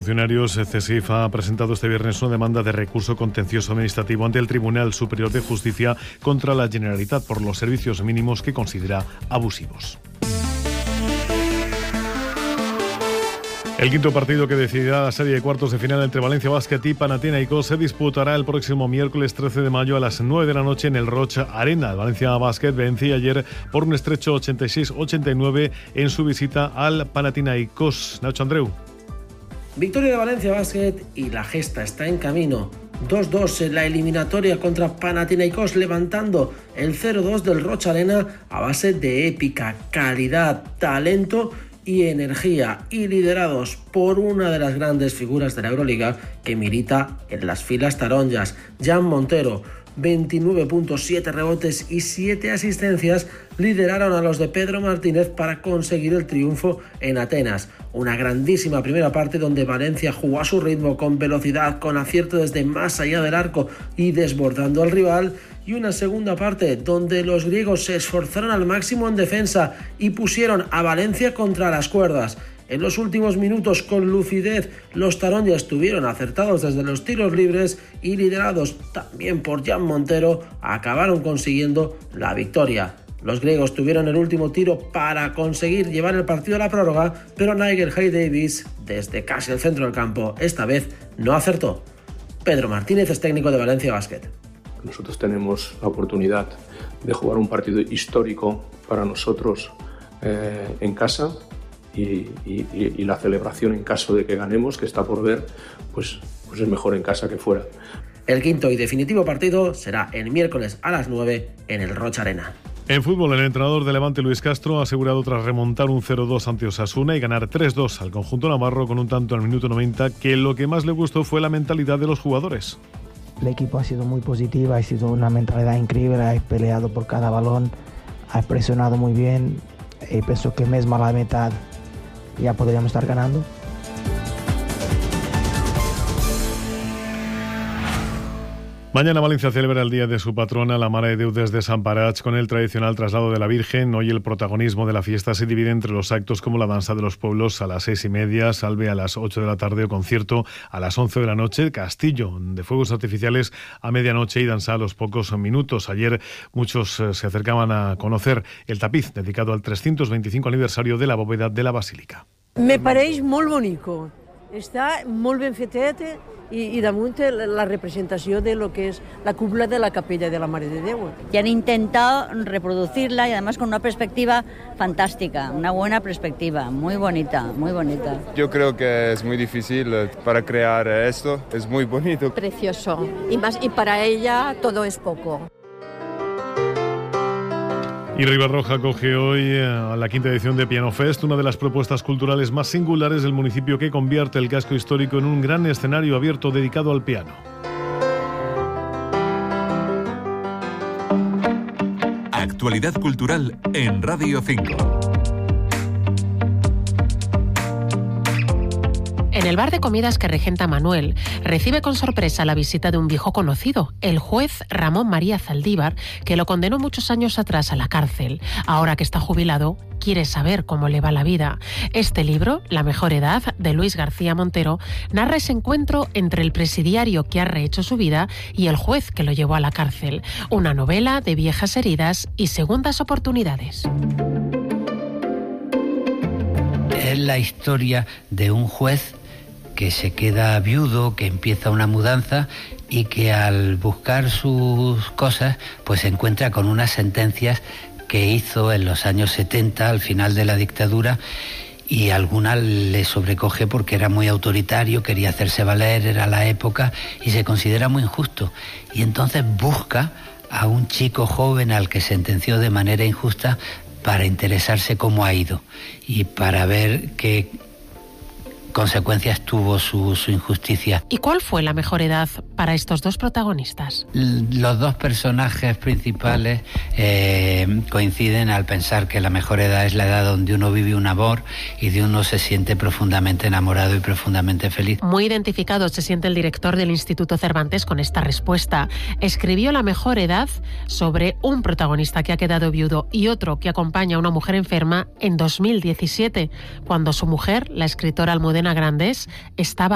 funcionarios, CESIF ha presentado este viernes una demanda de recurso contencioso administrativo ante el Tribunal Superior de Justicia contra la Generalitat por los servicios mínimos que considera abusivos. El quinto partido que decidirá la serie de cuartos de final entre Valencia Basket y Panathinaikos se disputará el próximo miércoles 13 de mayo a las 9 de la noche en el Roig Arena. El Valencia Basket vencía ayer por un estrecho 86-89 en su visita al Panathinaikos. Nacho Andreu. Victoria de Valencia Basket y la gesta está en camino. 2-2 en la eliminatoria contra Panathinaikos, levantando el 0-2 del Roig Arena a base de épica, calidad, talento y energía, y liderados por una de las grandes figuras de la Euroliga que milita en las filas taronjas, Jan Montero. 29 puntos, 7 rebotes y 7 asistencias lideraron a los de Pedro Martínez para conseguir el triunfo en Atenas. Una grandísima primera parte donde Valencia jugó a su ritmo, con velocidad, con acierto desde más allá del arco y desbordando al rival, y una segunda parte donde los griegos se esforzaron al máximo en defensa y pusieron a Valencia contra las cuerdas. En los últimos minutos, con lucidez, los taronjas estuvieron acertados desde los tiros libres y, liderados también por Jan Montero, acabaron consiguiendo la victoria. Los griegos tuvieron el último tiro para conseguir llevar el partido a la prórroga, pero Nigel Hayes-Davis, desde casi el centro del campo, esta vez no acertó. Pedro Martínez es técnico de Valencia Basket. Nosotros tenemos la oportunidad de jugar un partido histórico para nosotros en casa. Y la celebración en caso de que ganemos, que está por ver, pues es mejor en casa que fuera. El quinto y definitivo partido será el miércoles a las 9 en el Roig Arena. En fútbol, el entrenador de Levante, Luis Castro, ha asegurado tras remontar un 0-2 ante Osasuna y ganar 3-2 al conjunto navarro con un tanto al minuto 90, que lo que más le gustó fue la mentalidad de los jugadores. El equipo ha sido muy positivo, ha sido una mentalidad increíble, ha peleado por cada balón, ha presionado muy bien y pienso que mismo a la mitad ya podríamos estar ganando. Mañana Valencia celebra el día de su patrona, la Mare de Déu de Desamparats, con el tradicional traslado de la Virgen. Hoy el protagonismo de la fiesta se divide entre los actos como la danza de los pueblos a las 6:30, salve a las 8 de la tarde o concierto a las 11 de la noche, castillo de fuegos artificiales a medianoche y danza a los pocos minutos. Ayer muchos se acercaban a conocer el tapiz dedicado al 325 aniversario de la bóveda de la Basílica. Me pareix molt bonico. Està molt ben fetet i damunt la representació de lo que es la cúpula de la capella de la Mare de Déu. Y han intentado reproducirla y además con una perspectiva fantástica, una buena perspectiva, muy bonita, muy bonita. Yo creo que es muy difícil para crear esto, es muy bonito. Precioso, y para ella todo es poco. Y Ribarroja acoge hoy a la quinta edición de Piano Fest, una de las propuestas culturales más singulares del municipio que convierte el casco histórico en un gran escenario abierto dedicado al piano. Actualidad cultural en Radio 5. En el bar de comidas que regenta Manuel, recibe con sorpresa la visita de un viejo conocido, el juez Ramón María Zaldívar, que lo condenó muchos años atrás a la cárcel. Ahora que está jubilado, quiere saber cómo le va la vida. Este libro, La mejor edad, de Luis García Montero, narra ese encuentro entre el presidiario que ha rehecho su vida y el juez que lo llevó a la cárcel. Una novela de viejas heridas y segundas oportunidades. Es la historia de un juez que se queda viudo, que empieza una mudanza y que al buscar sus cosas pues se encuentra con unas sentencias que hizo en los años 70, al final de la dictadura, y alguna le sobrecoge porque era muy autoritario, quería hacerse valer, era la época y se considera muy injusto. Y entonces busca a un chico joven al que sentenció de manera injusta para interesarse cómo ha ido y para ver qué consecuencias tuvo su injusticia. ¿Y cuál fue la mejor edad para estos dos protagonistas? Los dos personajes principales coinciden al pensar que la mejor edad es la edad donde uno vive un amor y de uno se siente profundamente enamorado y profundamente feliz. Muy identificado se siente el director del Instituto Cervantes con esta respuesta. Escribió La mejor edad sobre un protagonista que ha quedado viudo y otro que acompaña a una mujer enferma en 2017, cuando su mujer, la escritora Almudena Grandes, estaba